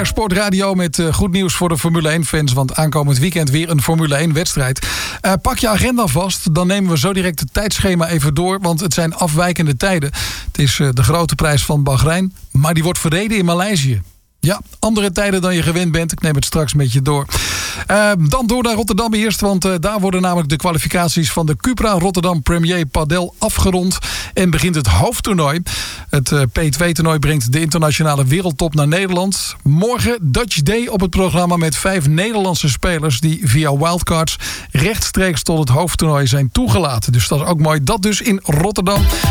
BNR Sportradio met goed nieuws voor de Formule 1-fans. Want aankomend weekend weer een Formule 1-wedstrijd. Pak je agenda vast, dan nemen we zo direct het tijdschema even door. Want het zijn afwijkende tijden. Het is de grote prijs van Bahrein, maar die wordt verreden in Maleisië. Ja, andere tijden dan je gewend bent. Ik neem het straks met je door. Dan door naar Rotterdam eerst. Want daar worden namelijk de kwalificaties van de Cupra Rotterdam Premier Padel afgerond. En begint het hoofdtoernooi. Het P2-toernooi brengt de internationale wereldtop naar Nederland. Morgen Dutch Day op het programma met 5 Nederlandse spelers die via wildcards rechtstreeks tot het hoofdtoernooi zijn toegelaten. Dus dat is ook mooi. Dat dus in Rotterdam.